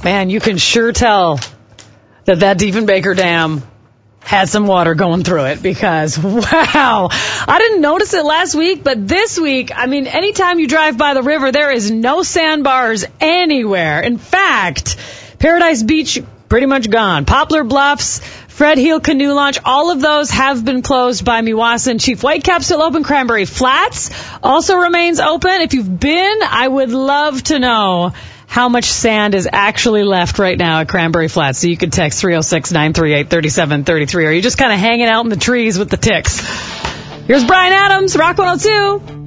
Man, you can sure tell that Diefenbaker Dam had some water going through it because, wow, I didn't notice it last week, but this week, I mean, anytime you drive by the river, there is no sandbars anywhere. In fact, Paradise Beach, pretty much gone. Poplar Bluffs, Fred Heel Canoe Launch, all of those have been closed by Mewasan. Chief Whitecap still open. Cranberry Flats also remains open. If you've been, I would love to know how much sand is actually left right now at Cranberry Flats. So you can text 306-938-3733. Or are you just kind of hanging out in the trees with the ticks? Here's Brian Adams, Rock 102.